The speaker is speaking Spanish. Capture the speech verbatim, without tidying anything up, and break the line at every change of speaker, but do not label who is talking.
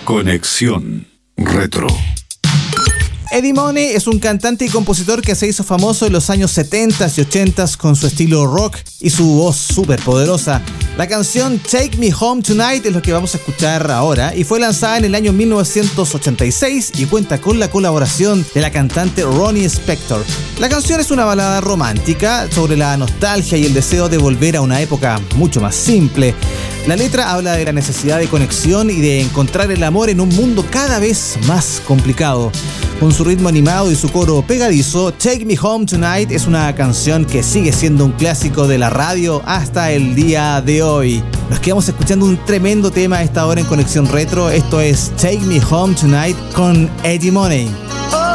Conexión Retro.
Eddie Money es un cantante y compositor que se hizo famoso en los años setenta y ochenta con su estilo rock y su voz súper poderosa. La canción Take Me Home Tonight es lo que vamos a escuchar ahora y fue lanzada en el año mil novecientos ochenta y seis y cuenta con la colaboración de la cantante Ronnie Spector. La canción es una balada romántica sobre la nostalgia y el deseo de volver a una época mucho más simple. La letra habla de la necesidad de conexión y de encontrar el amor en un mundo cada vez más complicado. Con su ritmo animado y su coro pegadizo, Take Me Home Tonight es una canción que sigue siendo un clásico de la radio hasta el día de hoy. Nos quedamos escuchando un tremendo tema a esta hora en Conexión Retro. Esto es Take Me Home Tonight con Eddie Money.
Oh.